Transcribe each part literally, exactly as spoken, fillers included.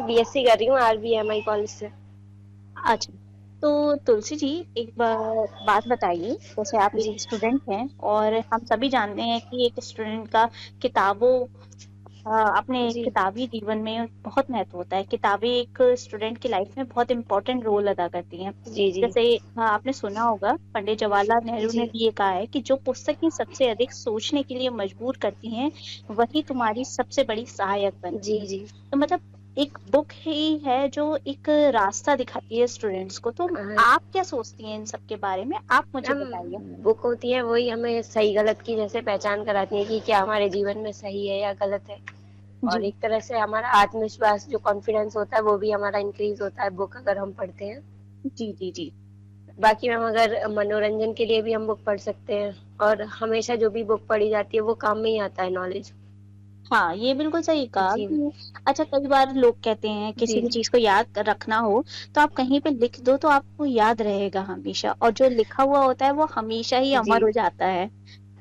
BSc कर रही हूँ आरबीएमआई कॉलेज से। अच्छा, तो तुलसी जी, एक बा, बात बताइए। जैसे आप जी एक स्टूडेंट हैं और हम सभी जानते हैं कि एक स्टूडेंट का किताबों अ, अपने जी किताबी जीवन में बहुत महत्व होता है। किताबें एक स्टूडेंट की लाइफ में बहुत इम्पोर्टेंट रोल अदा करती हैं। जी जी जैसे हाँ, आपने सुना होगा, पंडित जवाहरलाल नेहरू ने जी भी ये कहा है कि जो पुस्तकें सबसे अधिक सोचने के लिए मजबूर करती हैं, वही तुम्हारी सबसे बड़ी सहायक बनती जी हैं। जी तो मतलब एक बुक ही है जो एक रास्ता दिखाती है स्टूडेंट्स को। तो हाँ, आप क्या सोचती हैं इन सब के बारे में? आप मुझे हम बताइए। बुक होती है वही हमें सही गलत की जैसे पहचान कराती है कि क्या हमारे जीवन में सही है या गलत है। जी और एक तरह से हमारा आत्मविश्वास जो कॉन्फिडेंस होता है वो भी हमारा इंक्रीज होता है बुक अगर हम पढ़ते हैं। जी जी जी। बाकी मैम अगर मनोरंजन के लिए भी हम बुक पढ़ सकते हैं। और हमेशा जो भी बुक पढ़ी जाती है वो काम में ही आता है नॉलेज। हाँ, ये बिल्कुल सही कहा जी कि अच्छा, कई बार लोग कहते हैं किसी जी भी चीज को याद कर- रखना हो तो आप कहीं पे लिख दो तो आपको याद रहेगा हमेशा, और जो लिखा हुआ होता है वो हमेशा ही जी अमर हो जाता है।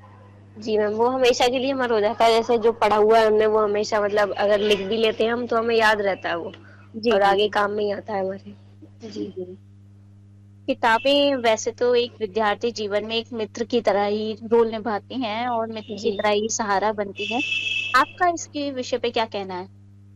जी मैम वो हमेशा के लिए अमर हो जाता है जैसे जो पढ़ा हुआ है हमने वो हमेशा मतलब अगर लिख भी लेते हैं हम तो हमें याद रहता है वो। जी और जी आगे जी काम में ही आता है हमारे। जी जी। किताबें वैसे तो एक विद्यार्थी जीवन में एक मित्र की तरह ही रोल निभाती हैं और मित्र की जी तरह ही सहारा बनती हैं। आपका इसके विषय पे क्या कहना है?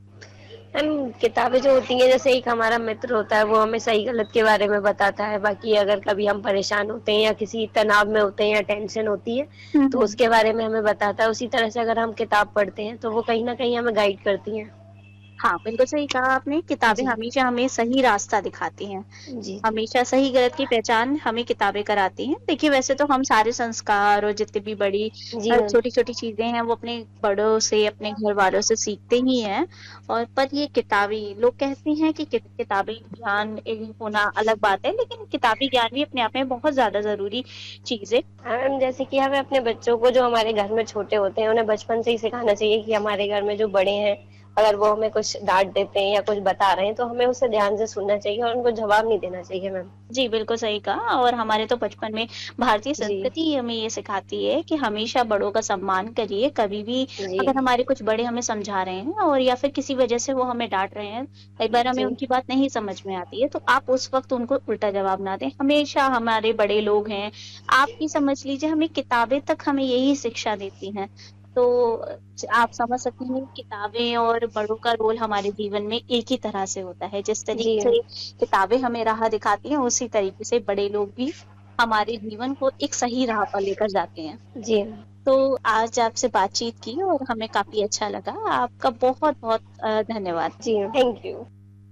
मैम किताबें जो होती हैं जैसे एक हमारा मित्र होता है वो हमें सही गलत के बारे में बताता है। बाकी अगर कभी हम परेशान होते हैं या किसी तनाव में होते हैं या टेंशन होती है हम्म तो हम्म। उसके बारे में हमें बताता है। उसी तरह से अगर हम किताब पढ़ते हैं तो वो कहीं ना कहीं हमें गाइड करती हैं। हाँ, बिल्कुल सही कहा आपने। किताबें जी हमेशा हमें सही रास्ता दिखाती हैं। जी हमेशा सही गलत की पहचान हमें किताबें कराती हैं। देखिए, वैसे तो हम सारे संस्कार और जितनी भी बड़ी जी मैम छोटी छोटी चीजें हैं वो अपने बड़ों से, अपने घर वालों से सीखते ही हैं। और पर ये किताबी लोग कहते हैं कि कि- किताबी ज्ञान एक होना अलग बात है, लेकिन किताबी ज्ञान भी अपने आप में बहुत ज्यादा जरूरी चीज है। हाँ मैम जैसे कि हमें अपने बच्चों को जो हमारे घर में छोटे होते हैं उन्हें बचपन से ही सिखाना चाहिए कि हमारे घर में जो बड़े हैं अगर वो हमें कुछ डांट देते हैं या कुछ बता रहे हैं तो हमें उसे ध्यान से सुनना चाहिए और उनको जवाब नहीं देना चाहिए मैम। जी, बिल्कुल सही कहा। और हमारे तो बचपन में भारतीय जी संस्कृति ही हमें ये सिखाती है कि हमेशा बड़ों का सम्मान करिए। कभी भी जी अगर हमारे कुछ बड़े हमें समझा रहे हैं और या फिर किसी वजह से वो हमें डांट रहे हैं, कई बार हमें जी उनकी बात नहीं समझ में आती है, तो आप उस वक्त उनको उल्टा जवाब ना दें। हमेशा हमारे बड़े लोग हैं, आप ही समझ लीजिए, हमें किताबें तक हमें यही शिक्षा देती हैं। तो आप समझ सकते हैं, किताबें और बड़ों का रोल हमारे जीवन में एक ही तरह से होता है। जिस जी तरीके से किताबें हमें राह दिखाती हैं, उसी तरीके से बड़े लोग भी हमारे जीवन को एक सही राह पर लेकर जाते हैं। जी तो आज आपसे बातचीत की और हमें काफी अच्छा लगा। आपका बहुत बहुत अ, धन्यवाद। जी थैंक यू।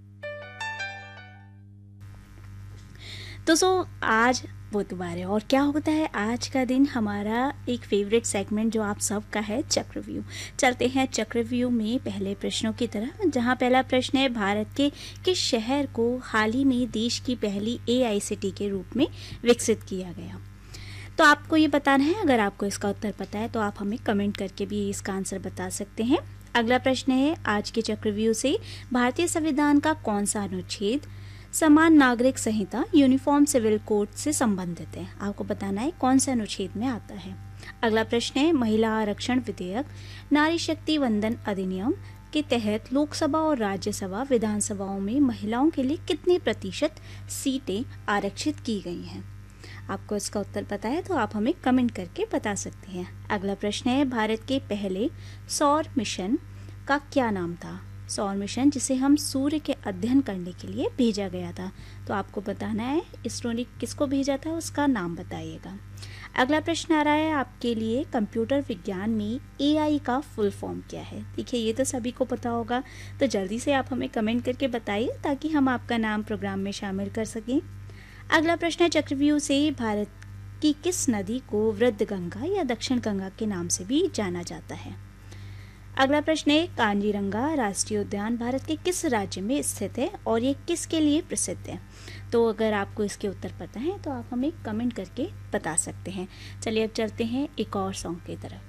तो सो आज बुधवार है और क्या होता है, आज का दिन हमारा एक फेवरेट सेगमेंट जो आप सबका है, चक्रव्यूह। चलते हैं चक्रव्यूह में पहले प्रश्नों की तरह, जहां पहला प्रश्न है, भारत के किस शहर को हाल ही में देश की पहली एआई सिटी के रूप में विकसित किया गया? तो आपको ये बताना है। अगर आपको इसका उत्तर पता है तो आप हमें कमेंट करके भी इसका आंसर बता सकते हैं। अगला प्रश्न है, आज के चक्रव्यूह से भारतीय संविधान का कौन सा अनुच्छेद समान नागरिक संहिता यूनिफॉर्म सिविल कोड से संबंधित है? आपको बताना है कौन से अनुच्छेद में आता है। अगला प्रश्न है, महिला आरक्षण विधेयक नारी शक्ति वंदन अधिनियम के तहत लोकसभा और राज्यसभा विधानसभाओं में महिलाओं के लिए कितने प्रतिशत सीटें आरक्षित की गई हैं? आपको इसका उत्तर पता है तो आप हमें कमेंट करके बता सकते हैं। अगला प्रश्न है, भारत के पहले सौर मिशन का क्या नाम था? सौर मिशन जिसे हम सूर्य के अध्ययन करने के लिए भेजा गया था, तो आपको बताना है इसरो ने किसको भेजा था, उसका नाम बताइएगा। अगला प्रश्न आ रहा है आपके लिए, कंप्यूटर विज्ञान में एआई का फुल फॉर्म क्या है? देखिए, ये तो सभी को पता होगा, तो जल्दी से आप हमें कमेंट करके बताइए ताकि हम आपका नाम प्रोग्राम में शामिल कर सकें। अगला प्रश्न है, चक्रव्यूह से भारत की किस नदी को वृद्ध गंगा या दक्षिण गंगा के नाम से भी जाना जाता है? अगला प्रश्न है, कांजीरंगा राष्ट्रीय उद्यान भारत के किस राज्य में स्थित है और ये किसके लिए प्रसिद्ध है? तो अगर आपको इसके उत्तर पता है तो आप हमें कमेंट करके बता सकते हैं। चलिए अब चलते हैं एक और सॉन्ग की तरफ।